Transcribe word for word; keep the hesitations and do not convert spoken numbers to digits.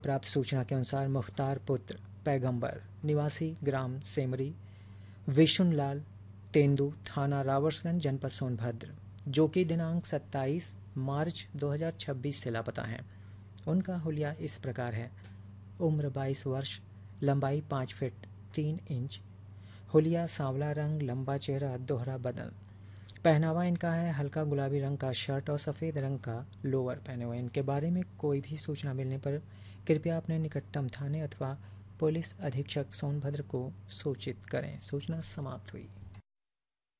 प्राप्त सूचना के अनुसार मुख्तार पुत्र पैगंबर निवासी ग्राम सेमरी विशुनलाल तेंदु थाना रावर्सगंज जनपद सोनभद्र जो कि दिनांक सत्ताईस मार्च दो हज़ार छब्बीस से लापता हैं। उनका हुलिया इस प्रकार है। उम्र बाईस वर्ष, लंबाई पाँच फीट तीन इंच, हुलिया सांवला रंग, लंबा चेहरा, दोहरा बदन। पहनावा इनका है हल्का गुलाबी रंग का शर्ट और सफ़ेद रंग का लोअर पहने हुए। इनके बारे में कोई भी सूचना मिलने पर कृपया अपने निकटतम थाने अथवा पुलिस अधीक्षक सोनभद्र को सूचित करें। सूचना समाप्त हुई।